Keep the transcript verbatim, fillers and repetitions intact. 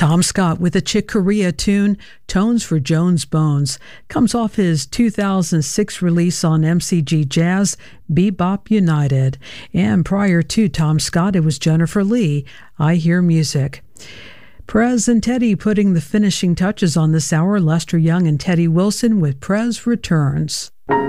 Tom Scott with a Chick Corea tune, Tones for Jones Bones, comes off his two thousand six release on M C G Jazz, Bebop United. And prior to Tom Scott, it was Jennifer Lee, I Hear Music. Prez and Teddy putting the finishing touches on this hour, Lester Young and Teddy Wilson with Prez Returns.